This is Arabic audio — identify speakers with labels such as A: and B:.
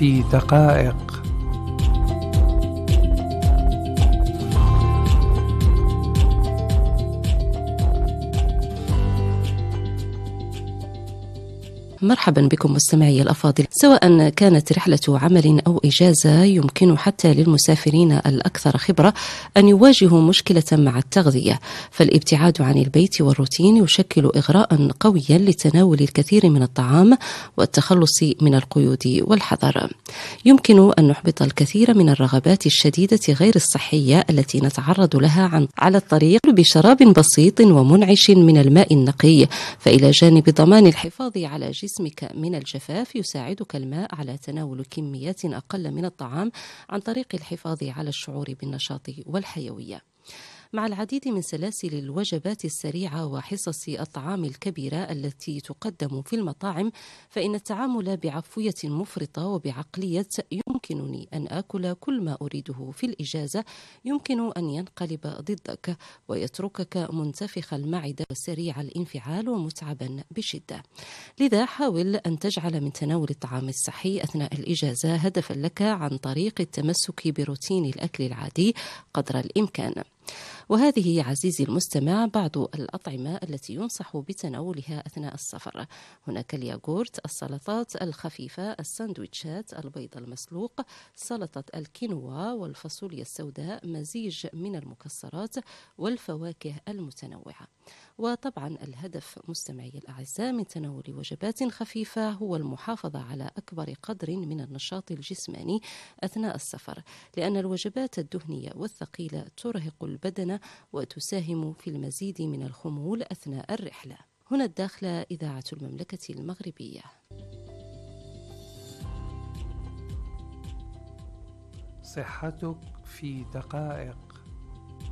A: في دقائق.
B: مرحبا بكم مستمعي الأفاضل. سواء كانت رحلة عمل أو إجازة، يمكن حتى للمسافرين الأكثر خبرة أن يواجهوا مشكلة مع التغذية، فالابتعاد عن البيت والروتين يشكل إغراء قويا لتناول الكثير من الطعام والتخلص من القيود والحذر. يمكن أن نحبط الكثير من الرغبات الشديدة غير الصحية التي نتعرض لها على الطريق بشراب بسيط ومنعش من الماء النقي، فإلى جانب ضمان الحفاظ على جسمك من الجفاف، يساعدك الماء على تناول كميات أقل من الطعام عن طريق الحفاظ على الشعور بالنشاط والحيوية. مع العديد من سلاسل الوجبات السريعة وحصص الطعام الكبيرة التي تقدم في المطاعم، فإن التعامل بعفوية مفرطة وبعقلية يمكنني أن آكل كل ما أريده في الإجازة يمكن أن ينقلب ضدك ويتركك منتفخ المعدة وسريع الانفعال ومتعبا بشدة. لذا حاول أن تجعل من تناول الطعام الصحي أثناء الإجازة هدفا لك عن طريق التمسك بروتين الأكل العادي قدر الإمكان. وهذه عزيزي المستمع بعض الأطعمة التي ينصح بتناولها أثناء السفر. هناك الياغورت، السلطات الخفيفة، الساندويتشات، البيض المسلوق، سلطة الكينوا والفاصوليا السوداء، مزيج من المكسرات والفواكه المتنوعة. وطبعا الهدف مستمعي الأعزاء من تناول وجبات خفيفة هو المحافظة على أكبر قدر من النشاط الجسماني أثناء السفر، لأن الوجبات الدهنية والثقيلة ترهق البدن وتساهم في المزيد من الخمول أثناء الرحلة. هنا الداخلة، إذاعة المملكة المغربية.
A: صحتك في دقائق.